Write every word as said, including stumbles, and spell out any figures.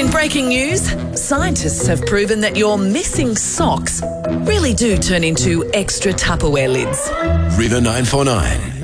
In breaking news, scientists have proven that your missing socks really do turn into extra Tupperware lids. River nine four nine.